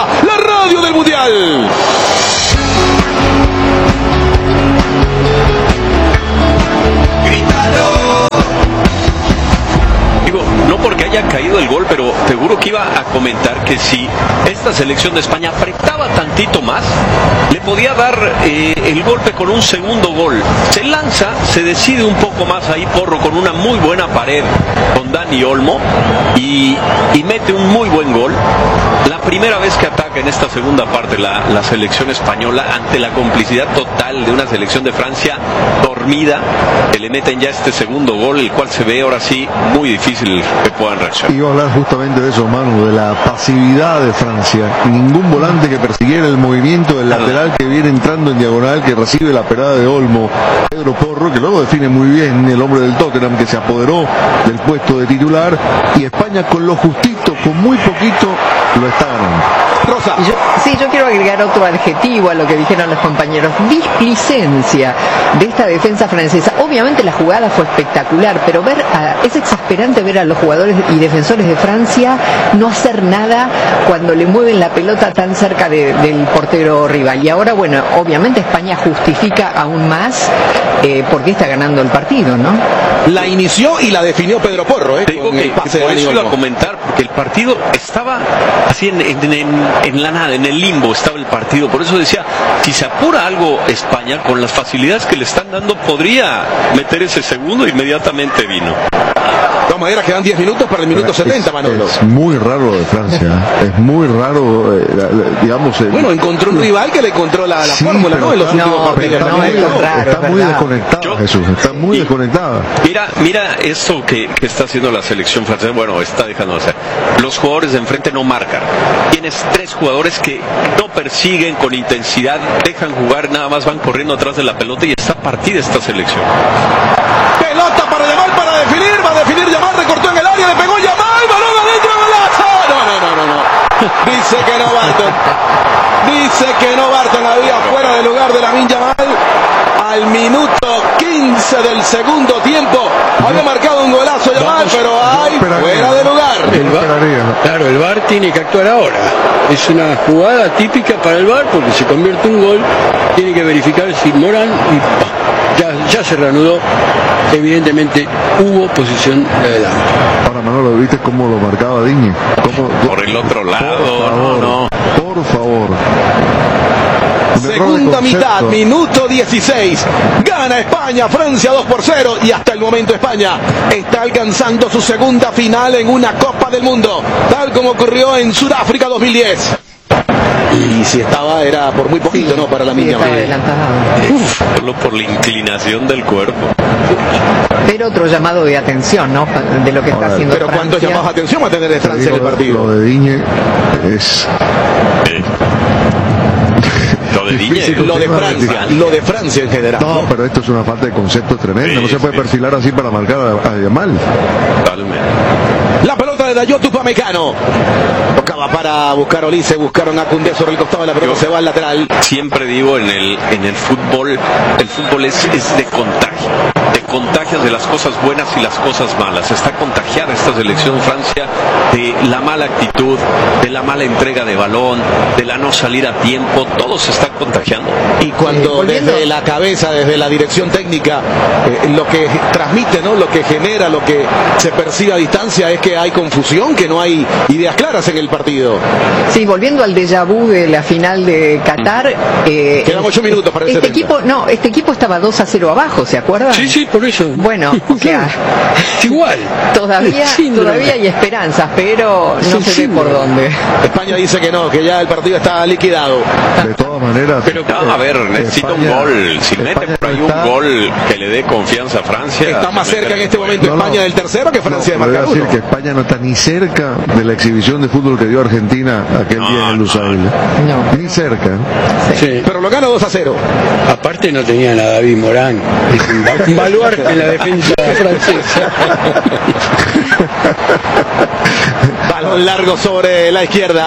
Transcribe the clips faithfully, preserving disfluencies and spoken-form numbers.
la radio del Mundial. No porque haya caído el gol, pero seguro que iba a comentar que si esta selección de España apretaba tantito más, le podía dar eh, el golpe con un segundo gol. Se lanza, se decide un poco más ahí Porro con una muy buena pared con Dani Olmo y, y mete un muy buen gol. La primera vez que ataca en esta segunda parte la, la selección española ante la complicidad total de una selección de Francia dormida, que le meten ya este segundo gol, el cual se ve ahora sí muy difícil que puedan reaccionar. Iba a hablar justamente de eso, Manu, de la pasividad de Francia. Ningún volante que persiguiera el movimiento del lateral que viene entrando en diagonal, que recibe la pelada de Olmo, Pedro Porro, que luego define muy bien, el hombre del Tottenham, que se apoderó del puesto de titular, y España con lo justito, con muy poquito, lo está ganando. Rosa. Yo, sí, yo quiero agregar otro adjetivo a lo que dijeron los compañeros. Displicencia de esta defensa francesa. Obviamente la jugada fue espectacular, pero ver a, es exasperante ver a los jugadores y defensores de Francia no hacer nada cuando le mueven la pelota tan cerca de, del portero rival. Y ahora, bueno, obviamente España justifica aún más eh, por qué está ganando el partido, ¿no? La inició y la definió Pedro Porro, ¿eh? Te digo que por eso iba a comentar, porque el partido estaba así en, en, en en la nada, en el limbo estaba el partido. Por eso decía, si se apura algo España, con las facilidades que le están dando, podría meter ese segundo. Inmediatamente vino. De todas maneras quedan diez minutos para el minuto es, setenta, Manolo. Es muy raro lo de Francia, es muy raro, eh, digamos. Eh, bueno, encontró un rival que le encontró la, la sí, fórmula, ¿no? En los no, últimos partidos. Pero no, está, es raro, está muy desconectada, Yo, Jesús, está muy y, desconectada. Mira, mira esto que, que está haciendo la selección francesa. Bueno, está dejando de hacer. Los jugadores de enfrente no marcan. Tienes tres jugadores que no persiguen con intensidad, dejan jugar, nada más van corriendo atrás de la pelota y está partida esta selección. Pelota para Yamal para definir, va a definir Yamal, recortó en el área, le pegó Yamal, balón adentro, golazo. No, no, no, no, no. Dice que no Barton. Dice que no Barton, había fuera de lugar de Lamine Yamal. Al minuto quince del segundo tiempo había marcado un golazo Yamal, pero hay fuera de lugar. El V A R, claro, el V A R tiene que actuar ahora. Es una jugada típica para el V A R porque se convierte en un gol. Tiene que verificar si Morán y ya, ya se reanudó. Evidentemente hubo posición de adelante. Ahora, Manolo, ¿viste cómo lo marcaba Digne? ¿Cómo? Por el otro lado, por favor, no, no. Por favor. Segunda mitad, minuto dieciséis. Gana España, Francia dos por cero. Y hasta el momento España está alcanzando su segunda final en una Copa del Mundo, tal como ocurrió en Sudáfrica dos mil diez. Y si estaba, era por muy poquito, sí, ¿no? Para la sí, niña. Solo por la inclinación del cuerpo. Pero otro llamado de atención, ¿no? De lo que está Ahora, haciendo pero Francia. ¿cuántos llamados de atención va a tener de Francia en el partido? Lo de Digne es... Eh. Lo de Digne, lo de Francia, lo de Francia en general. No, ¿no? Pero esto es una falta de concepto tremenda. Sí, no se puede sí, perfilar así para marcar a, a Yamal. Totalmente. La pelota de Dayot Upamecano. Tocaba para buscar a Olise, buscaron a Koundé sobre el costado de la pelota, se va al lateral. Siempre digo, en el en el fútbol, el fútbol es, es de contagio. Te contagias de las cosas buenas y las cosas malas. Está contagiada esta selección Francia de la mala actitud, de la mala entrega de balón, de la no salir a tiempo. Todo se está contagiando. Y cuando eh, desde la cabeza, desde la dirección técnica, eh, lo que transmite, ¿no? Lo que genera, lo que se percibe a distancia es que hay confusión, que no hay ideas claras en el partido. Sí, volviendo al déjà vu de la final de Qatar. Eh, Quedan ocho minutos para este setenta. equipo, no, este equipo estaba dos a cero abajo, ¿se acuerdan? Sí, sí, por eso. Bueno, o sea, igual. Todavía, todavía hay esperanzas, pero no se ve por dónde. España dice que no, que ya el partido está liquidado. De todas maneras. Pero no, a ver, necesita España, un gol. Si mete por ahí un gol que le dé confianza a Francia. Está más cerca en este momento no, España no, del tercero que Francia no, de marcar decir uno. Que España no está ni cerca de la exhibición de fútbol que dio Argentina aquel no, día en Lusail. No. Ni cerca. Sí. Sí. Pero lo gana dos a cero. Aparte no tenían a David Morán. Un baluarte en la defensa francesa. Balón largo sobre la izquierda. Ataca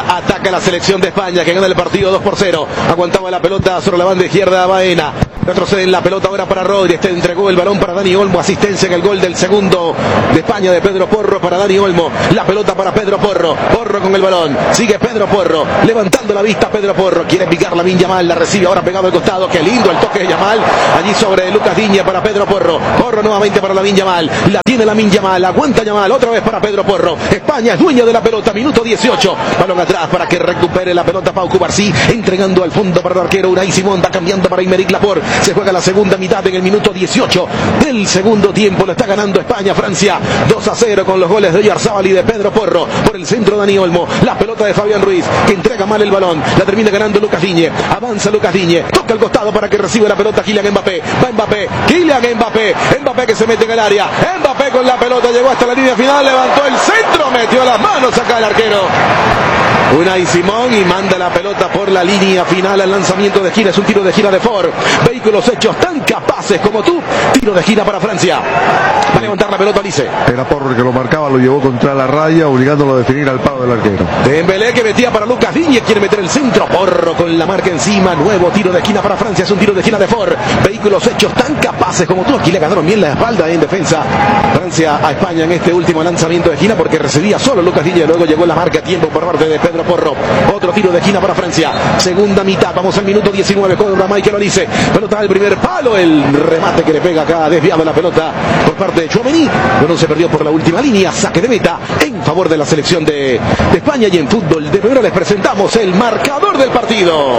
Saca la selección de España que gana el partido dos por cero. Aguantaba la pelota sobre la banda izquierda Baena. Retrocede en la pelota ahora para Rodri. Este entregó el balón para Dani Olmo. Asistencia en el gol del segundo de España de Pedro Porro para Dani Olmo. La pelota para Pedro Porro. Porro con el balón. Sigue Pedro Porro. Levantando la vista Pedro Porro. Quiere picar Lamine Yamal. La recibe ahora pegado al costado. Qué lindo el toque de Yamal. Allí sobre Lucas Digne para Pedro Porro. Porro nuevamente para Lamine Yamal. La tiene Lamine Yamal. Aguanta Yamal. Otra vez para Pedro Porro. España es dueño de la pelota. Minuto dieciocho. Balón atrás para que recupere la pelota Pau Cubarsí. Entregando al fondo para el arquero Unai Simón. Va cambiando para Aymeric Laporte. Se juega la segunda mitad en el minuto dieciocho del segundo tiempo. Lo está ganando España, Francia dos a cero con los goles de Oyarzábal y de Pedro Porro. Por el centro Dani Olmo. La pelota de Fabián Ruiz que entrega mal el balón. La termina ganando Lucas Digne. Avanza Lucas Digne. Toca al costado para que reciba la pelota Kylian Mbappé. Va Mbappé. Kylian Mbappé. Mbappé que se mete en el área. Mbappé con la pelota. Llegó hasta la línea final. Levantó el centro. Metió las manos acá el arquero Unai Simón y manda la pelota por la línea final al lanzamiento de gira. Es un tiro de gira de Ford. Vehículos hechos tan capaces como tú. Tiro de gira para Francia. Va a levantar la pelota Olise. Era Porro el que lo marcaba, lo llevó contra la raya, obligándolo a definir al palo del arquero. Dembélé que metía para Lucas Digne. Quiere meter el centro. Porro con la marca encima. Nuevo tiro de esquina para Francia. Es un tiro de esquina de Ford. Vehículos hechos tan capaces como tú. Aquí le ganaron bien la espalda en defensa Francia a España en este último lanzamiento de esquina porque recibía solo Lucas Digne. Luego llegó la marca a tiempo por parte de Pedro Porro. Otro tiro de esquina para Francia. Segunda mitad. Vamos al minuto diecinueve. Cobra Michael Olise. Pelota al primer palo. El remate que le pega acá. Desviado la pelota por parte de Tchouaméni. Pero se perdió por la última línea. Saque de meta en favor de la selección de, de España. Y en fútbol de primero les presentamos el marcador del partido.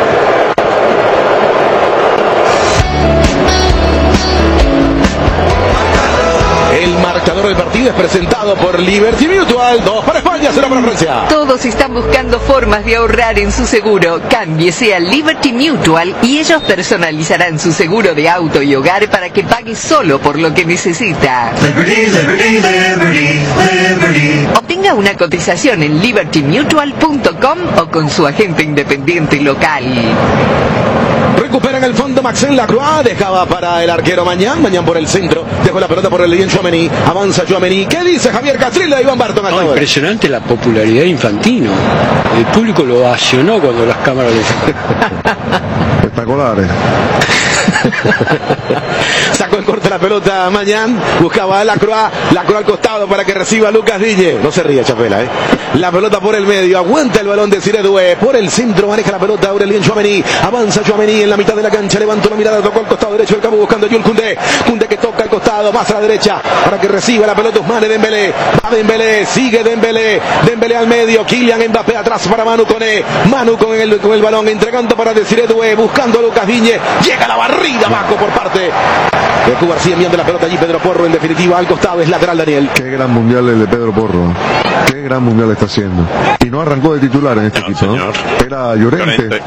El marcador del partido es presentado por Liberty Mutual. Dos para España, cero para Francia. Todos están buscando formas de ahorrar en su seguro. Cámbiese a Liberty Mutual y ellos personalizarán su seguro de auto y hogar para que pague solo por lo que necesita. Liberty, Liberty, Liberty, Liberty. Obtenga una cotización en liberty mutual punto com o con su agente independiente local. Recuperan el fondo Maxen Lacroix. Dejaba para el arquero Mañán. Mañán por el centro. Dejó la pelota por el bien Tchouaméni. Avanza Tchouaméni. ¿Qué dice Javier Castrillo de Iván Barton? No, impresionante la popularidad de Infantino. El público lo ovacionó cuando las cámaras le... Espectaculares. Sacó en corte la pelota Mañán. Buscaba a Lacroix. Lacroix al costado para que reciba a Lucas Digne. No se ríe Chapela, ¿eh? La pelota por el medio. Aguanta el balón de Cire Doué. Por el centro maneja la pelota Aurelien Tchouaméni. Avanza Tchouaméni en la mitad de la cancha. Levantó la mirada. Tocó al costado derecho del campo buscando a Jules Koundé. Koundé que toca al costado. Más a la derecha para que reciba la pelota Ousmane Dembélé. Va Dembélé. Sigue Dembélé. Dembélé al medio. Kylian Mbappé atrás para Manu Koné. Manu con el, con el balón. Entregando para Desiré Doué. Buscando a Lucas Digne. Llega la barrida abajo por parte de Cubarsí, enviando la pelota allí Pedro Porro. En definitiva al costado es lateral Daniel. Qué gran mundial el de Pedro Porro. Qué gran mundial está haciendo. Y no arrancó de titular en este no, equipo, ¿no? Era Llorente. Llorente.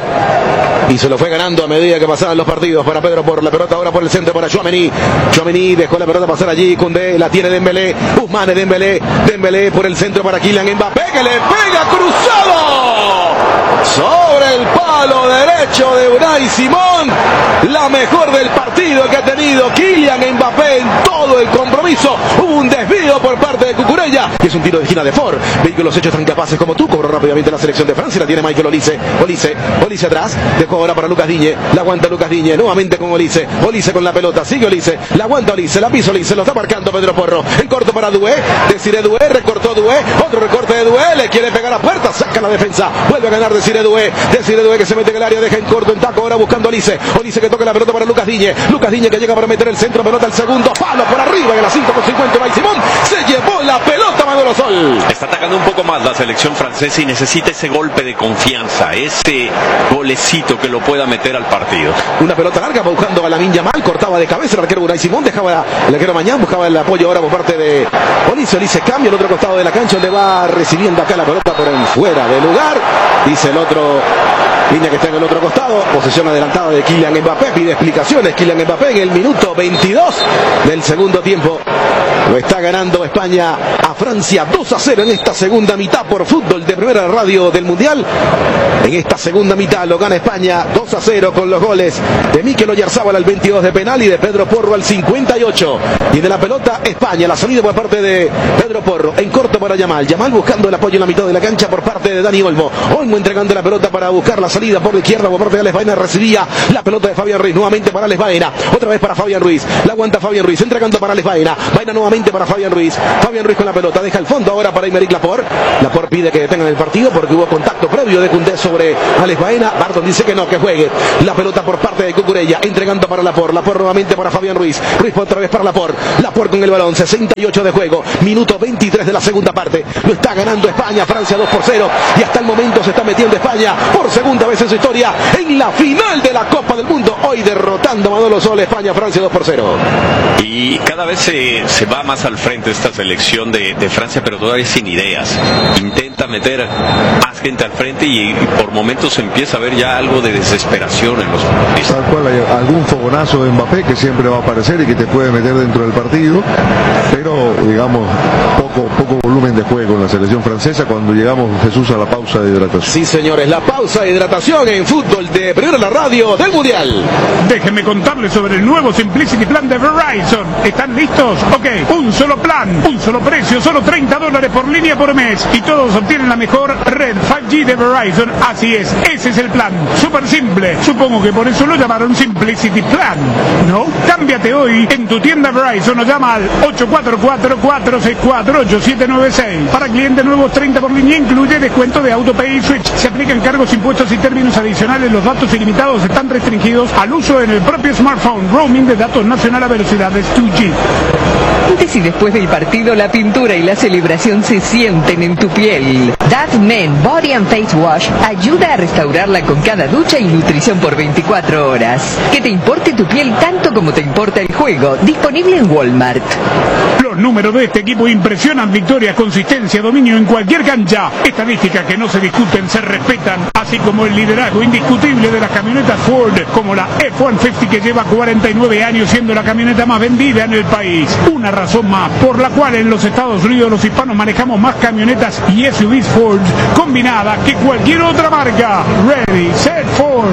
Y se lo fue ganando a medida que pasaban los partidos para Pedro Porro. La pelota ahora por el centro para Tchouaméni. Tchouaméni dejó la pelota pasar allí. Koundé la tiene Dembélé. Ousmane Dembélé. Dembélé por el centro para Kylian Mbappé que le pega cruzado sobre el palo derecho de Unai Simón. La mejor del partido que ha tenido Kylian Mbappé en todo el compromiso. Hubo un desvío por parte de Cucurella y es un tiro de esquina de Ford. Vehículos hechos tan capaces como tú. Cobró rápidamente la selección de Francia. La tiene Michael Olise. Olise. Olise atrás. Dejó ahora para Lucas Digne. La aguanta Lucas Digne. Nuevamente con Olise. Olise con la pelota. Sigue Olise. La aguanta Olise. La pisa Olise. Lo está marcando Pedro Porro. En corto para Doué. Desiré Doué. Recortó Doué. Otro recorte de Doué. Le quiere pegar a puerta. Saca la defensa. Vuelve a ganar Desiré Doué. Desiré Doué que se mete en el área. Deja en corto en taco. Ahora buscando Olise. Olise que toca la pelota para Lucas Digne. Lucas Digne que llega para meter el centro. Pelota al segundo palo por arriba. En la cinco con cincuenta. Unai Simón se llevó la pelota. Manolo Sol. Está atacando un poco más la selección francesa y necesita ese golpe de confianza. Ese golecito que lo pueda meter al partido. Una pelota larga buscando a Lamine Yamal. Cortaba de cabeza el arquero Unai Simón. Dejaba el arquero Mañán. Buscaba el apoyo ahora por parte de Olise. Olise cambia el otro costado de la cancha. Donde va recibiendo acá la pelota por en fuera de lugar. Dice el otro. Línea que está en el otro costado. Posesión adelantada de Kylian Mbappé. Pide explicaciones Kylian Mbappé en el minuto veintidós del segundo tiempo. Lo está ganando España a Francia. Francia dos a cero en esta segunda mitad por Fútbol de Primera Radio del Mundial. En esta segunda mitad lo gana España dos a cero con los goles de Mikel Oyarzábal al veintidós de penal y de Pedro Porro al cincuenta y ocho. Y de la pelota España, la salida por parte de Pedro Porro, en corto para Yamal. Yamal buscando el apoyo en la mitad de la cancha por parte de Dani Olmo. Olmo entregando la pelota para buscar la salida por la izquierda por parte de Alex Baena. Recibía la pelota de Fabián Ruiz, nuevamente para Alex Baena. Otra vez para Fabián Ruiz, la aguanta Fabián Ruiz, entregando para Alex Baena. Baena nuevamente para Fabián Ruiz. Fabián Ruiz con la pelota, deja el fondo ahora para Aymeric Laporte. Laporte pide que detengan el partido porque hubo contacto previo de Koundé sobre Alex Baena. Barton dice que no, que juegue. La pelota por parte de Cucurella, entregando para Laporte. Laporte nuevamente para Fabián Ruiz. Ruiz otra vez para Laporte. Laporte con el balón, sesenta y ocho de juego. Minuto veintitrés de la segunda parte. Lo está ganando España, Francia dos por cero. Y hasta el momento se está metiendo España por segunda vez en su historia en la final de la Copa del Mundo. Hoy derrotando a Manolo Sol, España, Francia dos por cero. Y cada vez se, se va más al frente esta selección de, de Francia, pero todavía sin ideas. Intenta meter más gente al frente y, y por momentos se empieza a ver ya algo de desesperación en los futbolistas. Tal cual, hay algún fogonazo de Mbappé que siempre va a aparecer y que te puede meter dentro del partido, pero digamos poco, poco volumen de juego en la selección francesa cuando llegamos, Jesús, a la pausa de hidratación. Sí, señores, la pausa de hidratación en Fútbol de Primera la Radio del Mundial. Déjenme contarles sobre el nuevo Simplicity Plan de Verizon. ¿Están listos? Ok, un solo plan, un solo precio, solo treinta dólares por línea por mes. Y todos obtienen la mejor red cinco G de Verizon. Así es, ese es el plan. Súper simple. Supongo que por eso lo llamaron Simplicity Plan, ¿no? Cámbiate hoy en tu tienda Verizon o llama al ocho cuatro cuatro, cuatro seis cuatro, ocho siete nueve seis. Para clientes nuevos, treinta por línea, incluye descuento de AutoPay y Switch. Se aplican cargos, impuestos y términos adicionales. Los datos ilimitados están restringidos al uso en el propio smartphone. Roaming de datos nacional a velocidades dos G. Antes y después del partido, la pintura y la celebración se sienten en tu piel. That Men Body and Face Wash ayuda a restaurarla con cada ducha y nutrición por veinticuatro horas. Que te importe tu piel tanto como te importa el juego. Disponible en Walmart. Los números de este equipo impresionan: victorias, consistencia, dominio en cualquier cancha. Estadísticas que no se discuten, se respetan, así como el liderazgo indiscutible de las camionetas Ford, como la F ciento cincuenta que lleva cuarenta y nueve años siendo la camioneta más vendida en el país. Una razón más por la cual en los Estados Unidos los hispanos manejamos más camionetas y S U Vs Ford combinadas que cualquier otra marca. Ready, set, Ford.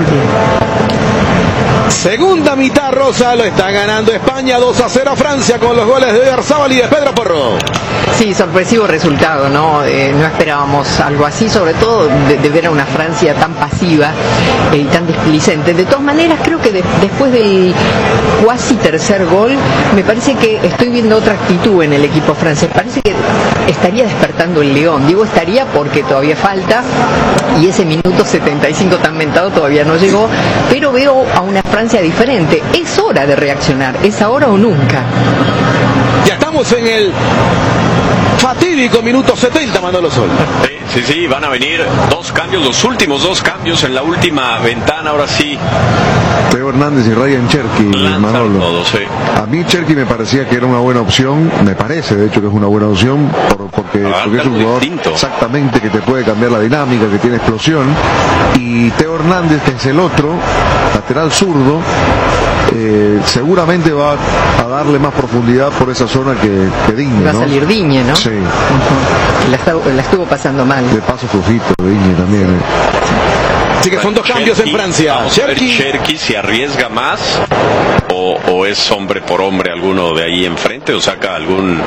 Segunda mitad rosa, lo está ganando España dos a cero a Francia con los goles de Oyarzábal y de Pedro Porro. Sí, sorpresivo resultado, ¿no? Eh, no esperábamos algo así, sobre todo de, de ver a una Francia tan pasiva y eh, tan displicente. De todas maneras, creo que de, después del cuasi tercer gol, me parece que estoy viendo otra actitud en el equipo francés. Parece que estaría despertando el león. Digo estaría porque todavía falta y ese minuto setenta y cinco tan mentado todavía no llegó, pero veo a una Francia diferente. Es hora de reaccionar, es ahora o nunca. Ya estamos en el fatídico minuto setenta, Manolo Sol. Sí, sí, sí, van a venir dos cambios, los últimos dos cambios en la última ventana, ahora sí. Teo Hernández y Ryan Cherki, Manolo. Todo, sí. A mí Cherki me parecía que era una buena opción, me parece de hecho que es una buena opción, por, porque, porque es un jugador distinto. Exactamente que te puede cambiar la dinámica, que tiene explosión. Y Teo Hernández, que es el otro, lateral zurdo, eh, seguramente va a darle más profundidad por esa zona que, que Digne, Va ¿no? a salir Digne, ¿no? Sí. Uh-huh. La, está, la estuvo pasando mal. De paso flojito, Digne también. Eh. Así que son dos cambios en Francia. Vamos a ver Cherki. Cherki si arriesga más o, o es hombre por hombre alguno de ahí enfrente o saca algún...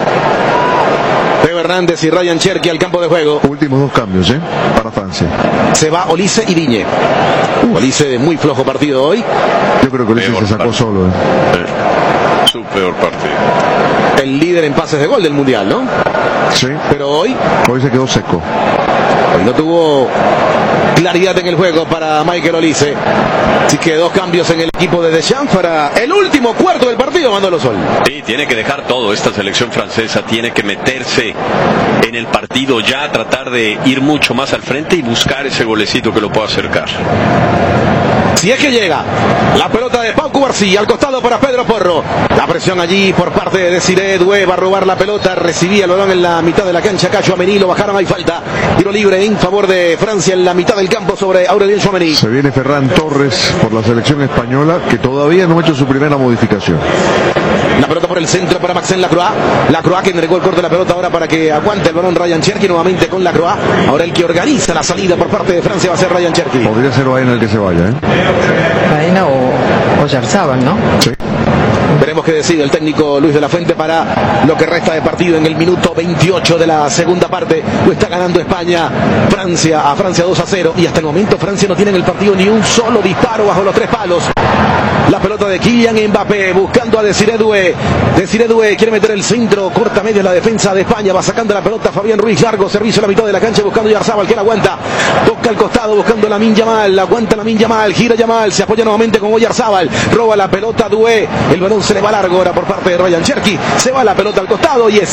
Teo Hernández y Ryan Cherki al campo de juego. Últimos dos cambios, ¿eh? Para Francia. Se va Olise y Digne. Olise muy flojo partido hoy. Yo creo que Olise se sacó partido. solo, ¿eh? Eh, su peor partido. El líder en pases de gol del Mundial, ¿no? Sí. Pero hoy, Hoy se quedó seco. hoy no tuvo claridad en el juego para Michael Olise. Así que dos cambios en el equipo de Deschamps para el último cuarto del partido, Manolo Sol. Sí, tiene que dejar todo esta selección francesa, tiene que meterse en el partido ya, tratar de ir mucho más al frente y buscar ese golecito que lo pueda acercar. Si es que llega. La pelota de Pau Cubarsí al costado para Pedro Porro. La presión allí por parte de Desiré Doué. Va a robar la pelota. Recibía el balón en la mitad de la cancha. Cacho Amení. Lo bajaron. Hay falta. Tiro libre en favor de Francia en la mitad del campo sobre Aurelien Tchouameni. Se viene Ferran Torres por la selección española, que todavía no ha hecho su primera modificación. La pelota por el centro para Maxence Lacroix. Lacroix que entregó el corte de la pelota ahora para que aguante el balón Ryan Cherki nuevamente con Lacroix. Ahora el que organiza la salida por parte de Francia va a ser Ryan Cherki. Podría ser Baena el que se vaya, ¿eh? Baena o Oyarzabal, ¿no? Sí. Veremos qué decide el técnico Luis de la Fuente para lo que resta de partido en el minuto veintiocho de la segunda parte. Lo está ganando España, Francia a Francia dos a cero. Y hasta el momento Francia no tiene en el partido ni un solo disparo bajo los tres palos. La pelota de Kylian Mbappé buscando a Desiré Doué. Desiré Doué quiere meter el centro, corta media la defensa de España. Va sacando la pelota Fabián Ruiz, largo servicio a la mitad de la cancha buscando a Oyarzabal, que la aguanta. Toca al costado buscando a Lamine Yamal, aguanta Lamine Yamal, gira Yamal, se apoya nuevamente con Oyarzabal. Roba la pelota Doué, el balón se le va largo ahora por parte de Ryan Cherki. Se va la pelota al costado y es